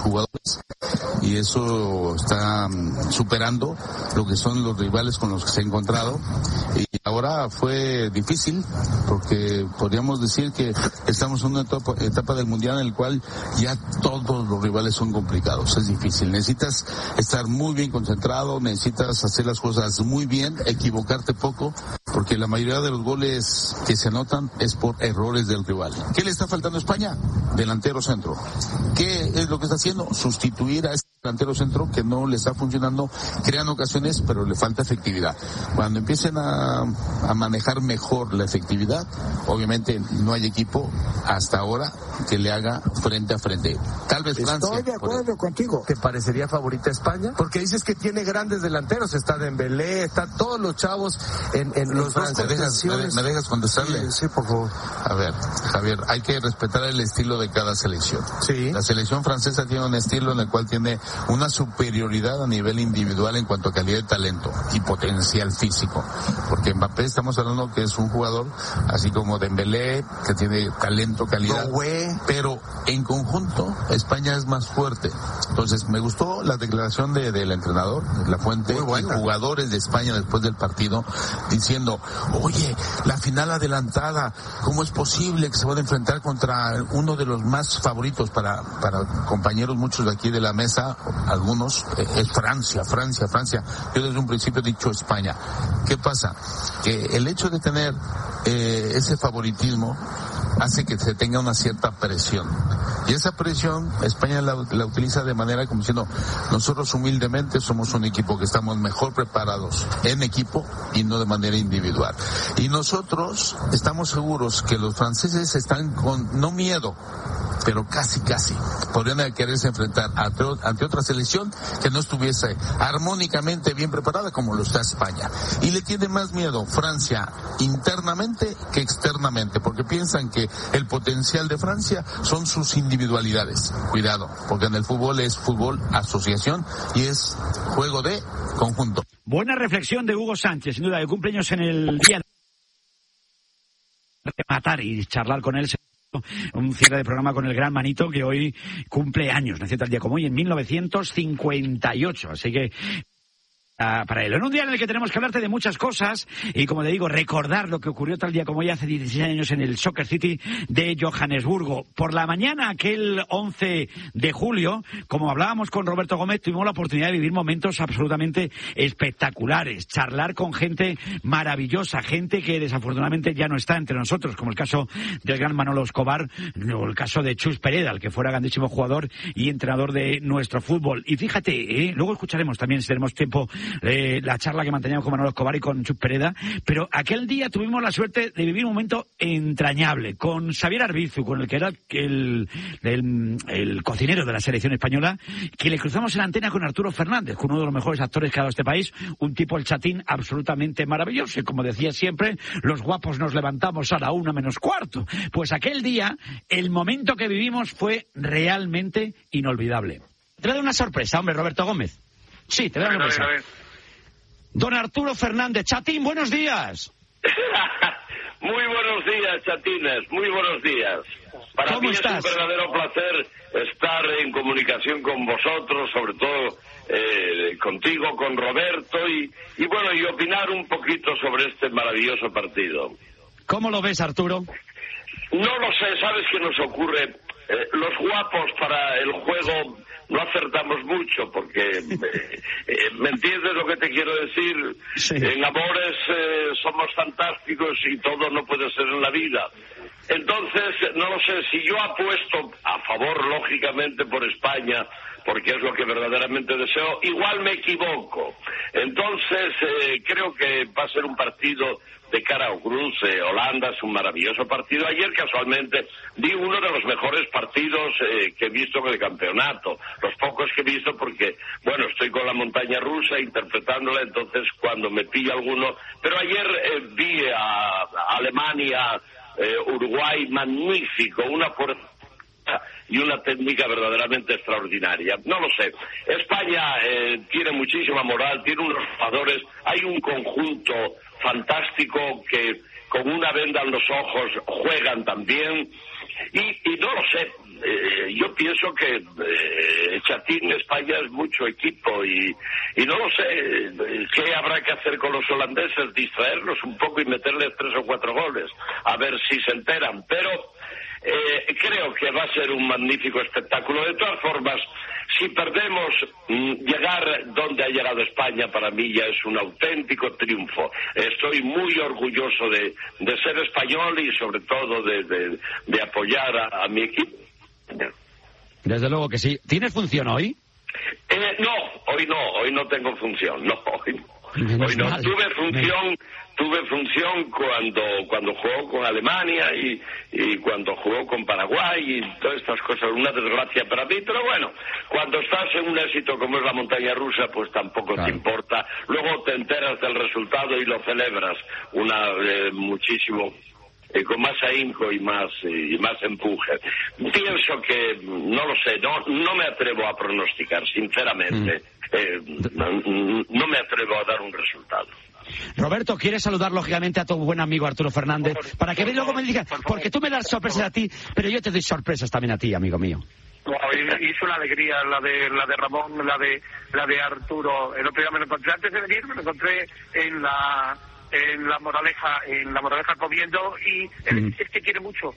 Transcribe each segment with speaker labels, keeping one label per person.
Speaker 1: jugadores, y eso está superando lo que son los rivales con los que se ha encontrado. Y ahora fue difícil porque podríamos decir que estamos en una etapa del mundial en el cual ya todos los rivales son complicados, es difícil, necesitas estar muy bien concentrado, necesitas hacer las cosas muy bien, equivocarte poco, porque la mayoría de los goles que se anotan es por errores del rival. ¿Qué le está faltando a España? Delantero centro. ¿Qué es lo que está haciendo? Sustituir a este delantero centro que no le está funcionando, crean ocasiones, pero le falta efectividad. Cuando empiecen a manejar mejor la efectividad, obviamente no hay equipo hasta ahora que le haga frente a frente. Tal vez Francia.
Speaker 2: Estoy de acuerdo contigo.
Speaker 3: ¿Te parecería favorita España? Porque dices que tiene grandes delanteros, está Dembélé, está todos los chavos en los dos contenciones.
Speaker 1: ¿Me dejas contestarle?
Speaker 3: Sí, por favor.
Speaker 1: A ver, Javier, hay que respetar el estilo de cada selección.
Speaker 3: Sí.
Speaker 1: La selección francesa tiene un estilo en el cual tiene una superioridad a nivel individual en cuanto a calidad de talento y potencial físico. Porque Mbappé estamos hablando que es un jugador, así como Dembélé, que tiene talento, calidad. Pero en conjunto, España es más fuerte. Entonces, me gustó la declaración del entrenador, La Fuente, y jugadores de España después del partido, diciendo, oye, la final adelantada, ¿cómo es posible que se van a enfrentar contra uno de los más favoritos para compañeros, muchos de aquí de la mesa, algunos, es Francia. Yo desde un principio he dicho España. ¿Qué pasa? Que el hecho de tener ese favoritismo hace que se tenga una cierta presión. Y esa presión España la utiliza de manera como diciendo, nosotros humildemente somos un equipo que estamos mejor preparados en equipo y no de manera individual. Y nosotros estamos seguros que los franceses están con, no miedo, pero casi, podrían quererse enfrentar ante otra selección que no estuviese armónicamente bien preparada como lo está España. Y le tiene más miedo Francia internamente que externamente, porque piensan que el potencial de Francia son sus individualidades. Cuidado, porque en el fútbol es fútbol asociación y es juego de conjunto.
Speaker 4: Buena reflexión de Hugo Sánchez, sin duda, de cumpleaños en el día de matar y charlar con él. Un cierre de programa con el gran Manito, que hoy cumple años, nació tal día como hoy, en 1958, así que para él. En un día en el que tenemos que hablarte de muchas cosas y, como te digo, recordar lo que ocurrió tal día como hoy hace 16 años en el Soccer City de Johannesburgo. Por la mañana, aquel 11 de julio, como hablábamos con Roberto Gómez, tuvimos la oportunidad de vivir momentos absolutamente espectaculares, charlar con gente maravillosa, gente que desafortunadamente ya no está entre nosotros, como el caso del gran Manolo Escobar o el caso de Chus Pereda, el que fuera grandísimo jugador y entrenador de nuestro fútbol. Y fíjate, luego escucharemos también, si tenemos tiempo, la charla que manteníamos con Manolo Escobar y con Chus Pereda, pero aquel día tuvimos la suerte de vivir un momento entrañable con Xavier Arbizu, con el que era el cocinero de la selección española, que le cruzamos en la antena con Arturo Fernández, uno de los mejores actores que ha dado este país, un tipo, el chatín, absolutamente maravilloso, y como decía siempre, los guapos nos levantamos a la 1:45. Pues aquel día, el momento que vivimos fue realmente inolvidable. Te voy a dar una sorpresa, hombre, Roberto Gómez. Sí, te voy a dar una sorpresa. Don Arturo Fernández, chatín, buenos días.
Speaker 5: Muy buenos días, chatines, muy buenos días. Para mí estás? Es un verdadero placer estar en comunicación con vosotros, sobre todo contigo, con Roberto, y bueno, y opinar un poquito sobre este maravilloso partido.
Speaker 4: ¿Cómo lo ves, Arturo?
Speaker 5: No lo sé, ¿sabes qué nos ocurre? Los guapos para el juego no acertamos mucho, porque ¿me entiendes lo que te quiero decir? Sí. En amores somos fantásticos y todo no puede ser en la vida. Entonces, no lo sé, si yo apuesto a favor, lógicamente, por España, porque es lo que verdaderamente deseo, igual me equivoco. Entonces, creo que va a ser un partido de cara a Cruz. Holanda es un maravilloso partido. Ayer, casualmente, vi uno de los mejores partidos que he visto en el campeonato. Los pocos que he visto porque, bueno, estoy con la montaña rusa interpretándola, entonces cuando me pilla alguno... Pero ayer vi a Alemania, Uruguay, magnífico, una fuerza y una técnica verdaderamente extraordinaria. No lo sé. España tiene muchísima moral, tiene unos jugadores, hay un conjunto fantástico que con una venda en los ojos juegan también, y no lo sé. Yo pienso que Chatín, España es mucho equipo y no lo sé qué habrá que hacer con los holandeses, distraerlos un poco y meterles 3 o 4 goles, a ver si se enteran, pero creo que va a ser un magnífico espectáculo. De todas formas, si perdemos, llegar donde ha llegado España para mí ya es un auténtico triunfo. Estoy muy orgulloso de ser español y sobre todo de apoyar a mi equipo.
Speaker 4: Desde luego que sí. ¿Tienes función hoy?
Speaker 5: Hoy no tengo función, hoy no. Tuve función cuando jugó con Alemania y cuando jugó con Paraguay y todas estas cosas, una desgracia para mí, pero bueno, cuando estás en un éxito como es la montaña rusa, pues tampoco te importa, luego te enteras del resultado y lo celebras muchísimo. Con más ahínco y más empuje. Pienso que, no lo sé, no me atrevo a pronosticar, sinceramente. No me atrevo a dar un resultado.
Speaker 4: Roberto, ¿quieres saludar lógicamente a tu buen amigo Arturo Fernández? Para que luego me digas, porque tú me das sorpresas a ti, pero yo te doy sorpresas también a ti, amigo mío.
Speaker 2: Hizo una alegría la de Ramón, la de Arturo. El otro día me lo encontré, antes de venir, me lo encontré en la Moraleja comiendo y es que quiere mucho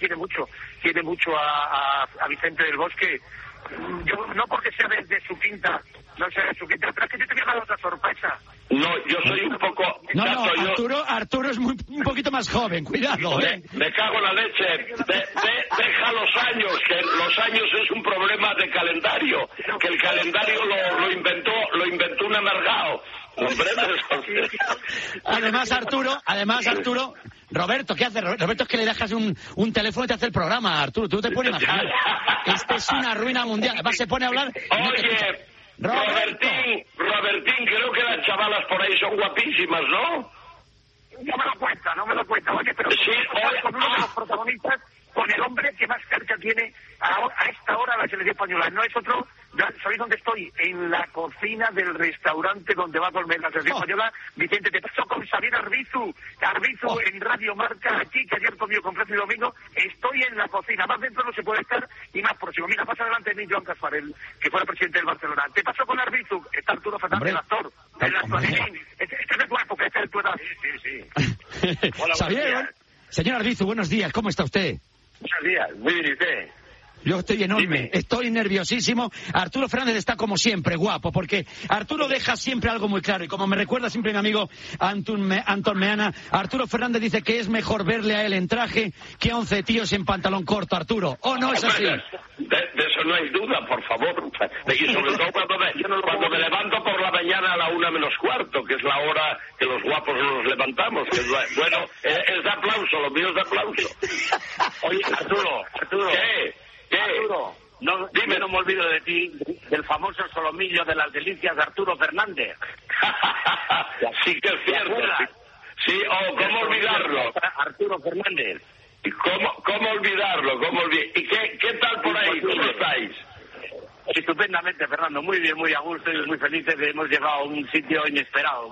Speaker 2: a Vicente del Bosque. Yo no porque sea de su quinta, no sea de su quinta, pero es que yo te voy a dar otra sorpresa.
Speaker 5: No, yo soy un poco...
Speaker 4: Arturo es un poquito más joven, cuidado,
Speaker 5: Me cago en la leche. Deja los años, que los años es un problema de calendario, que el calendario lo inventó un amargado.
Speaker 4: Además, Arturo, Roberto, ¿qué hace? Roberto es que le dejas un teléfono y te hace el programa, Arturo. Tú te puedes imaginar. Esta es una ruina mundial. Además se pone a hablar...
Speaker 5: Oye, Robertín, creo que las chavalas por ahí son guapísimas, ¿no?
Speaker 2: No me lo cuenta. Oye, pero
Speaker 5: sí,
Speaker 2: con uno de los protagonistas, con el hombre que más cerca tiene a esta hora la selección española. No es otro... ¿Sabéis dónde estoy? En la cocina del restaurante donde va a comer la selección española. Vicente, te pasó con Xavier Arbizu en Radio Marca, aquí, que ayer comió con Fred y Domingo. Estoy en la cocina. Más dentro no se puede estar y más próximo. Mira, pasa adelante de mí Joan Casfarel, que fue el presidente del Barcelona. Te pasó con Arbizu. Está Arturo Fernández, el actor. El actualín. Este es de tu época, este es de tu edad. Sí.
Speaker 4: Hola, Xavier, señor Arbizu, buenos días. ¿Cómo está usted?
Speaker 5: Buenos días. Muy bien, ¿y usted?
Speaker 4: Yo estoy enorme, estoy nerviosísimo. Arturo Fernández está como siempre, guapo, porque Arturo deja siempre algo muy claro. Y como me recuerda siempre mi amigo Anton Meana, Arturo Fernández dice que es mejor verle a él en traje que a 11 tíos en pantalón corto, Arturo. ¿O no es así?
Speaker 5: De eso no hay duda, por favor. Y sobre todo cuando me levanto por la mañana a la 1:45, que es la hora que los guapos nos levantamos. Que bueno, es de aplauso, lo mío es de aplauso.
Speaker 2: Oye, Arturo.
Speaker 5: ¿Qué?
Speaker 2: Arturo, no me olvido de ti, del famoso solomillo de las delicias de Arturo Fernández.
Speaker 5: Sí que es cierto. Sí, ¿cómo olvidarlo?
Speaker 2: Arturo Fernández.
Speaker 5: ¿Cómo olvidarlo? ¿Y qué tal por ahí? ¿Cómo estáis?
Speaker 2: Estupendamente, Fernando. Muy bien, muy a gusto y muy felices. Hemos llegado a un sitio inesperado.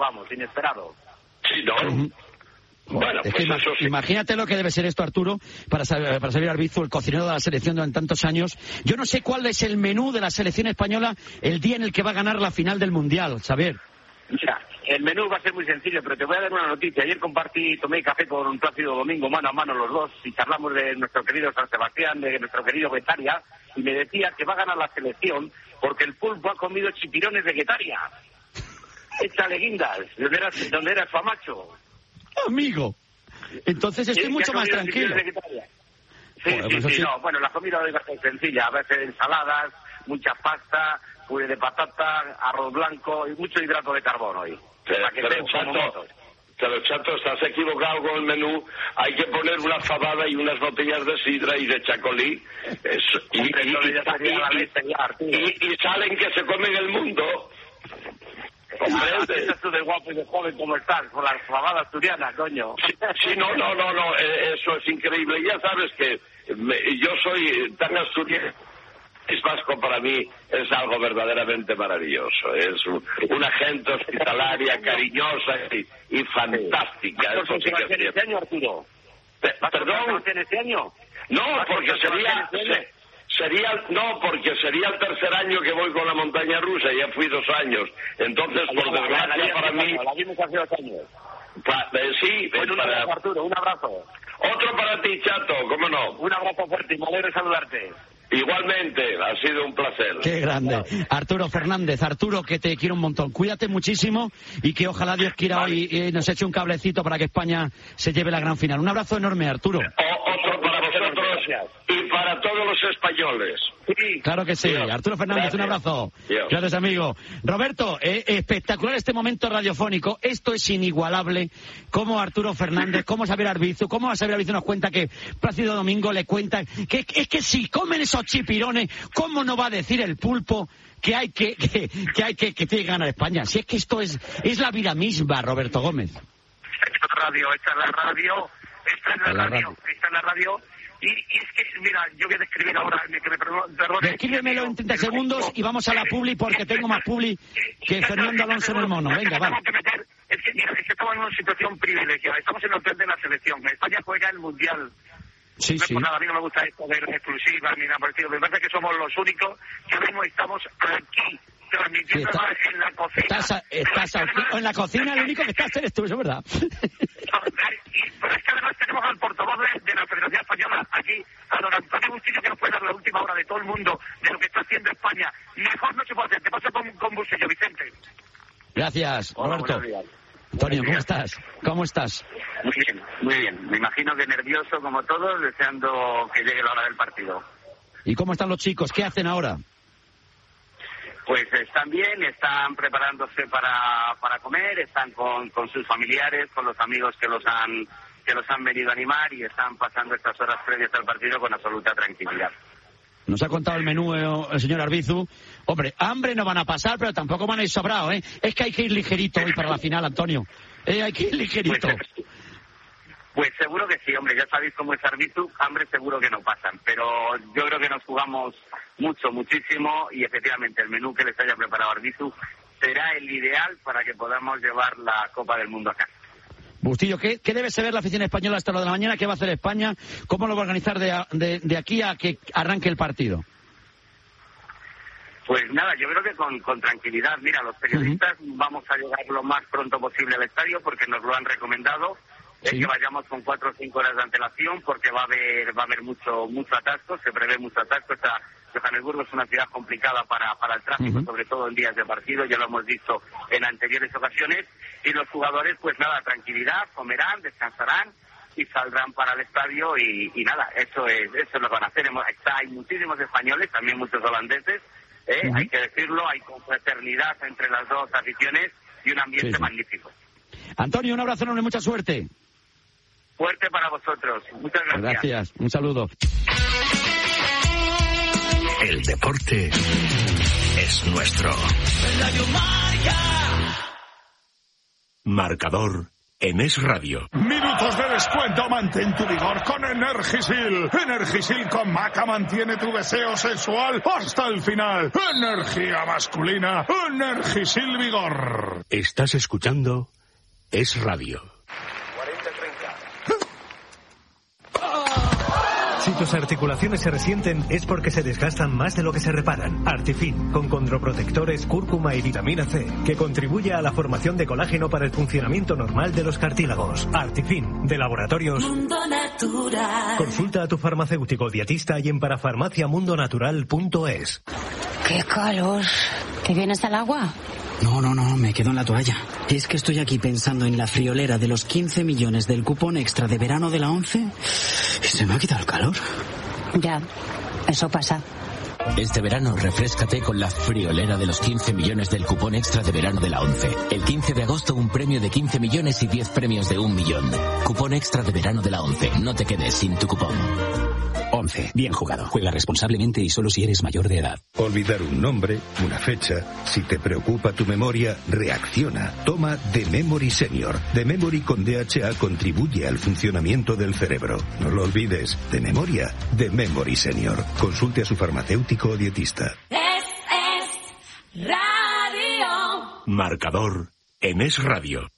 Speaker 5: Sí, ¿no? Bueno,
Speaker 4: es que imagínate lo que debe ser esto, Arturo, para Xavier Arbizu, el cocinero de la selección durante tantos años. Yo no sé cuál es el menú de la selección española el día en el que va a ganar la final del Mundial, Xavier.
Speaker 2: Mira, el menú va a ser muy sencillo, pero te voy a dar una noticia. Ayer tomé café con un Plácido Domingo, mano a mano los dos, y charlamos de nuestro querido San Sebastián, de nuestro querido Guetaria, y me decía que va a ganar la selección porque el pulpo ha comido chipirones de Guetaria. Échale guindas, donde era su amacho.
Speaker 4: Amigo, entonces estoy mucho más tranquilo.
Speaker 2: Sí, no, bueno, la comida hoy va a ser sencilla, a veces ensaladas, mucha pasta, puré de patata, arroz blanco y mucho hidrato de carbono hoy.
Speaker 5: Pero Chato, estás equivocado con el menú. Hay que poner una fabada y unas botellas de sidra y de chacolí. Y salen que se comen el mundo.
Speaker 2: Estás tú de guapo y de joven como estás, con las fabadas asturianas, coño.
Speaker 5: Sí, no, eso es increíble. Ya sabes que yo soy tan asturiano. Es vasco para mí es algo verdaderamente maravilloso. Es una gente hospitalaria, cariñosa y fantástica.
Speaker 2: ¿Vas a hacer este año, Arturo?
Speaker 5: ¿Perdón?
Speaker 2: ¿Vas a hacer este año?
Speaker 5: No, porque Porque sería el tercer año que voy con la montaña rusa, ya fui 2 años. Entonces, por desgracia para mí...
Speaker 2: La vimos hace 2 años.
Speaker 5: Sí,
Speaker 2: bueno, un abrazo, Arturo, un abrazo.
Speaker 5: Otro para ti, Chato, ¿cómo no?
Speaker 2: Un abrazo fuerte y me alegro de saludarte.
Speaker 5: Igualmente, ha sido un placer.
Speaker 4: Qué grande. Arturo Fernández, Arturo, que te quiero un montón. Cuídate muchísimo y que ojalá Dios quiera hoy nos eche un cablecito para que España se lleve la gran final. Un abrazo enorme, Arturo.
Speaker 5: Otro para vosotros y para todos los españoles.
Speaker 4: Sí. Claro que sí. Dios. Arturo Fernández, gracias. Un abrazo. Dios. Gracias, amigo. Roberto, espectacular este momento radiofónico. Esto es inigualable. Como Arturo Fernández, como Xabier Arbizu, nos cuenta que Plácido Domingo le cuenta que es que si comen esos chipirones, ¿cómo no va a decir el pulpo que tiene que ganar España? Si es que esto es la vida misma, Roberto Gómez.
Speaker 2: Esta es la radio. Y es que, mira, yo voy a describir ahora, que me perdone.
Speaker 4: Descríbemelo en 30 segundos y vamos a la publi porque tengo más publi que Fernando Alonso en el mono. Venga, va.
Speaker 2: Es que estamos en una situación privilegiada. Estamos en el hotel de la selección. España juega el Mundial.
Speaker 4: Sí,
Speaker 2: no es por nada, a mí no me gusta esto de exclusivas ni nada parecido. Me parece que somos los únicos que ahora mismo estamos aquí transmitiendo en la cocina.
Speaker 4: Estás en la cocina, el único que estás eres tú, eso es verdad.
Speaker 2: Pero es que además tenemos al portavoz de la Federación Española aquí, a don Antonio Bustillo, que nos puede dar la última hora de todo el mundo de lo que está haciendo España. Mejor no se puede hacer. Te paso con Bustillo, Vicente.
Speaker 4: Gracias, Roberto. Antonio, ¿cómo estás?
Speaker 2: Muy bien. Me imagino que nervioso como todos, deseando que llegue la hora del partido.
Speaker 4: ¿Y cómo están los chicos? ¿Qué hacen ahora?
Speaker 2: Pues están bien, están preparándose para comer, están con sus familiares, con los amigos que los han venido a animar y están pasando estas horas previas al partido con absoluta tranquilidad.
Speaker 4: Nos ha contado el menú el señor Arbizu. Hombre, hambre no van a pasar, pero tampoco van a ir sobrados, ¿eh? Es que hay que ir ligerito hoy para la final, Antonio. Hay que ir ligerito.
Speaker 2: Pues seguro que sí, hombre. Ya sabéis cómo es Arbizu. Hambre seguro que no pasan. Pero yo creo que nos jugamos muchísimo y efectivamente el menú que les haya preparado Arbizu será el ideal para que podamos llevar la Copa del Mundo a casa.
Speaker 4: Bustillo, ¿qué debe saber la afición española hasta lo de la mañana? ¿Qué va a hacer España? ¿Cómo lo va a organizar de aquí a que arranque el partido?
Speaker 2: Pues nada, yo creo que con tranquilidad. Mira, los periodistas vamos a llegar lo más pronto posible al estadio porque nos lo han recomendado. Es que vayamos con 4 o 5 horas de antelación porque va a haber mucho atasco, se prevé mucho atasco. Johannesburgo es una ciudad complicada para el tráfico, sobre todo en días de partido, ya lo hemos visto en anteriores ocasiones. Y los jugadores, pues nada, tranquilidad, comerán, descansarán y saldrán para el estadio y nada, eso es lo que van a hacer. Hay muchísimos españoles, también muchos holandeses, hay que decirlo, hay confraternidad entre las dos aficiones y un ambiente magnífico.
Speaker 4: Antonio, un abrazo enorme, mucha suerte.
Speaker 2: Fuerte para vosotros. Muchas gracias.
Speaker 4: Gracias. Un saludo.
Speaker 6: El deporte es nuestro. Marcador en Es Radio.
Speaker 7: Minutos de descuento, mantén tu vigor con Energisil. Energisil con Maca mantiene tu deseo sexual hasta el final. Energía masculina, Energisil Vigor.
Speaker 6: Estás escuchando Es Radio.
Speaker 8: Si tus articulaciones se resienten es porque se desgastan más de lo que se reparan. Artifin, con condroprotectores, cúrcuma y vitamina C, que contribuye a la formación de colágeno para el funcionamiento normal de los cartílagos. Artifin, de Laboratorios Mundo Natural. Consulta a tu farmacéutico dietista y en parafarmaciamundonatural.es.
Speaker 9: ¡Qué calor! ¿Te vienes al agua?
Speaker 10: No, me quedo en la toalla. Es que estoy aquí pensando en la friolera de los 15 millones del cupón extra de verano de la ONCE y se me ha quitado el calor.
Speaker 9: Ya, eso pasa.
Speaker 11: Este verano refréscate con la friolera de los 15 millones del cupón extra de verano de la ONCE. El 15 de agosto un premio de 15 millones y 10 premios de 1 millón. Cupón extra de verano de la ONCE. No te quedes sin tu cupón. ONCE. Bien jugado. Juega responsablemente y solo si eres mayor de edad.
Speaker 12: Olvidar un nombre, una fecha. Si te preocupa tu memoria, reacciona. Toma The Memory Senior. The Memory con DHA contribuye al funcionamiento del cerebro. No lo olvides. De memoria, The Memory Senior. Consulte a su farmacéutico o dietista.
Speaker 6: Es Radio. Marcador en Es Radio.